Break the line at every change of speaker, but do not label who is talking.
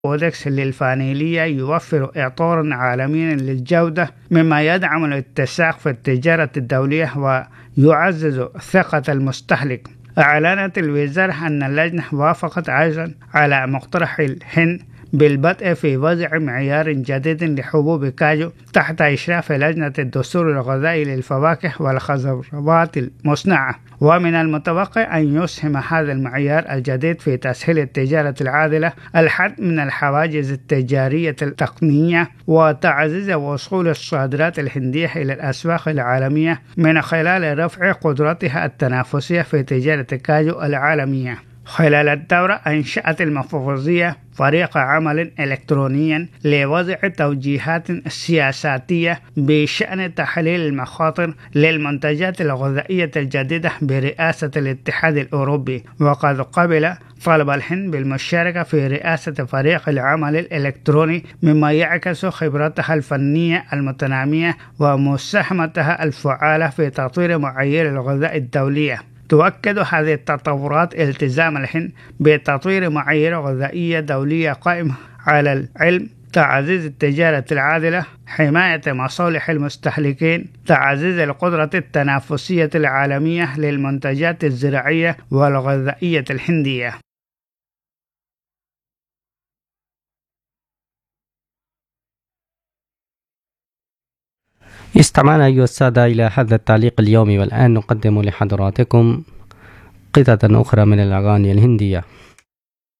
كودكس للفانيليا يوفر إطارا عالميا للجودة، مما يدعم الاتساق في التجارة الدولية ويعزز ثقة المستهلك. أعلنت الوزارة أن اللجنة وافقت أيضا على مقترح الهند بالبدء في وضع معيار جديد لحبوب كاجو تحت إشراف لجنة الدستور الغذائي للفواكه والخضروات المصنعة، ومن المتوقع أن يسهم هذا المعيار الجديد في تسهيل التجارة العادلة، الحد من الحواجز التجارية التقنية، وتعزيز وصول الصادرات الهندية إلى الأسواق العالمية من خلال رفع قدرتها التنافسية في تجارة الكاجو العالمية. خلال الدورة أنشأت المحافظية فريق عمل إلكترونيا لوضع توجيهات سياساتية بشأن تحليل المخاطر للمنتجات الغذائية الجديدة برئاسة الاتحاد الأوروبي، وقد قبل طلب الهند بالمشاركة في رئاسة فريق العمل الإلكتروني، مما يعكس خبرتها الفنية المتنامية ومساهمتها الفعالة في تطوير معايير الغذاء الدولية. تؤكد هذه التطورات التزام الهند بتطوير معايير غذائية دولية قائمة على العلم، تعزيز التجارة العادلة، حماية مصالح المستهلكين، تعزيز القدرة التنافسية العالمية للمنتجات الزراعية والغذائية الهندية.
استمعنا أيها السادة إلى هذا التعليق اليومي، والآن نقدم لحضراتكم قطعة أخرى من الأغاني الهندية.